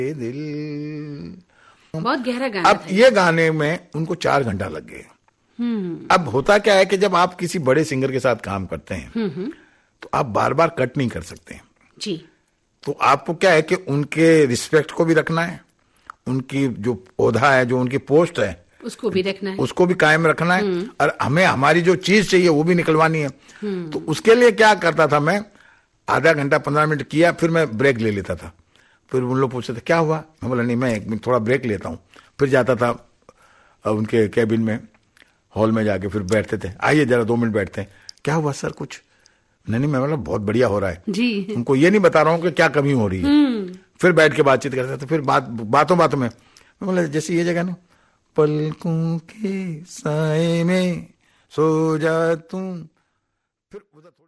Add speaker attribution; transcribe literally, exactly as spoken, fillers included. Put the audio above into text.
Speaker 1: दिल,
Speaker 2: बहुत गहरा गाना
Speaker 1: अब
Speaker 2: था।
Speaker 1: ये गाने में उनको चार घंटा लग गए। अब होता क्या है कि जब आप किसी बड़े सिंगर के साथ काम करते हैं तो आप बार बार कट नहीं कर सकते
Speaker 2: जी।
Speaker 1: तो आपको क्या है कि उनके रिस्पेक्ट को भी रखना है, उनकी जो पौधा है, जो उनकी पोस्ट है,
Speaker 2: उसको भी रखना है,
Speaker 1: उसको भी कायम रखना है, और हमें हमारी जो चीज चाहिए वो भी निकलवानी है। तो उसके लिए क्या करता था मैं, आधा घंटा पंद्रह मिनट किया, फिर मैं ब्रेक ले लेता था। फिर उन लोग पूछते थे क्या हुआ, मैं बोला नहीं मैं एक मिनट थोड़ा ब्रेक लेता हूँ। फिर जाता था उनके कैबिन में, हॉल में जाके फिर बैठते थे, आइए जरा दो मिनट बैठते हैं। क्या हुआ सर, कुछ नहीं नहीं, मैं बोला बहुत बढ़िया हो रहा है
Speaker 2: जी,
Speaker 1: उनको ये नहीं बता रहा हूँ कि क्या कमी हो रही है। फिर बैठ के बातचीत करते थे। फिर बात बातों बातों में मैं बोला जैसे ये जगह ना, पलकों के साए में सो जा तुम, फिर उधर